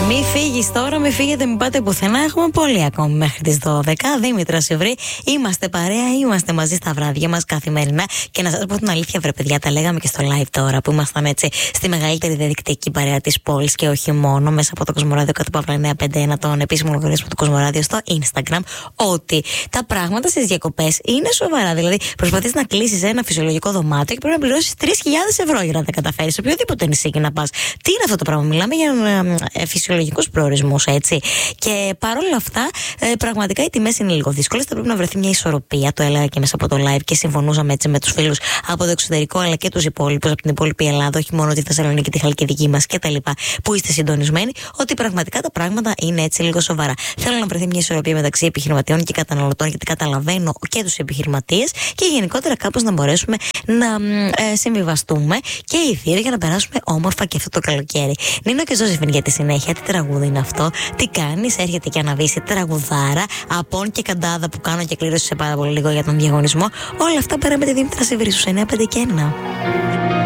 Μη φύγεις τώρα, μη φύγετε, μην πάτε πουθενά. Έχουμε πολύ ακόμη μέχρι τις 12. Δήμητρα Σιβρή, είμαστε παρέα, είμαστε μαζί στα βράδια μας καθημερινά. Και να σας πω την αλήθεια, βρε παιδιά, τα λέγαμε και στο live τώρα που ήμασταν έτσι στη μεγαλύτερη διαδικτυακή παρέα της πόλης και όχι μόνο, μέσα από το Κοσμοράδιο @951, τον επίσημο λογαριασμό του Κοσμοράδιο στο Instagram, ότι τα πράγματα στις διακοπές είναι σοβαρά. Δηλαδή, προσπαθείς να κλείσεις ένα φυσιολογικό δωμάτιο και πρέπει να πληρώσεις 3.000 ευρώ για να τα καταφέρεις. Σε οποιοδήποτε νησί και να πας. Τι είναι αυτό το πράγμα, μιλάμε για φυσιολογικούς προορισμούς, έτσι. Και παρόλα αυτά, πραγματικά οι τιμές είναι λίγο δύσκολες. Θα πρέπει να βρεθεί μια ισορροπία. Το έλεγα και μέσα από το live και συμφωνούσαμε έτσι με τους φίλους από το εξωτερικό αλλά και τους υπόλοιπους από την υπόλοιπη Ελλάδα, όχι μόνο τη Θεσσαλονίκη, τη Χαλκιδική μας κτλ. Που είστε συντονισμένοι, ότι πραγματικά τα πράγματα είναι έτσι λίγο σοβαρά. Θέλω να βρεθεί μια ισορροπία μεταξύ επιχειρηματιών και καταναλωτών, γιατί καταλαβαίνω και τους επιχειρηματίες και γενικότερα κάπως να μπορέσουμε να συμβιβαστούμε και οι δύο για να περάσουμε όμορφα και αυτό το καλοκαίρι. Νίνο και Ζώζεφιν για τη συνέχεια. Τι τραγούδι είναι αυτό, τι κάνεις, έρχεται και αναβήσει τραγουδάρα, απόν και καντάδα που κάνω και κλήρωση σε πάρα πολύ λίγο για τον διαγωνισμό. Όλα αυτά πέρα με τη Δήμητρα Σιβρή στους 9, 5 και 1.